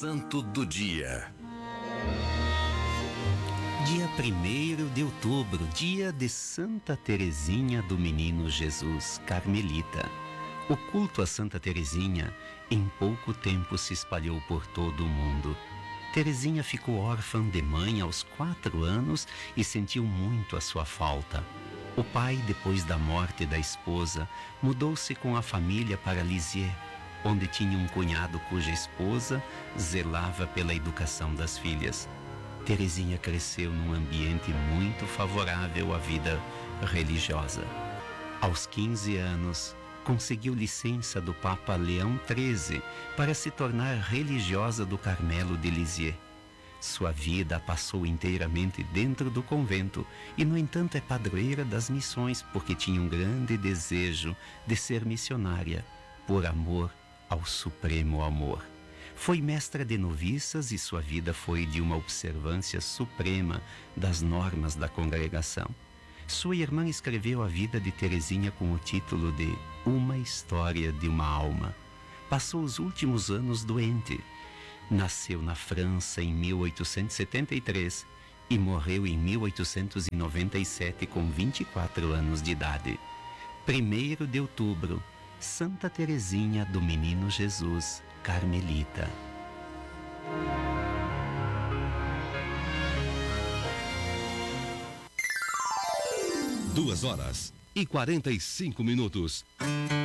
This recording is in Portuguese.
Santo do Dia. Dia 1º de outubro, dia de Santa Teresinha do Menino Jesus, Carmelita. O culto a Santa Teresinha em pouco tempo se espalhou por todo o mundo. Teresinha ficou órfã de mãe aos 4 anos e sentiu muito a sua falta. O pai, depois da morte da esposa, mudou-se com a família para Lisieux, onde tinha um cunhado cuja esposa zelava pela educação das filhas. Teresinha cresceu num ambiente muito favorável à vida religiosa. Aos 15 anos, conseguiu licença do Papa Leão XIII para se tornar religiosa do Carmelo de Lisieux. Sua vida passou inteiramente dentro do convento e, no entanto, é padroeira das missões porque tinha um grande desejo de ser missionária, por amor ao supremo amor. Foi mestra de noviças e sua vida foi de uma observância suprema das normas da congregação. Sua irmã escreveu a vida de Teresinha com o título de Uma História de uma Alma. Passou os últimos anos doente. Nasceu na França em 1873 e morreu em 1897 com 24 anos de idade. 1º de outubro, Santa Teresinha do Menino Jesus, Carmelita. 2h45.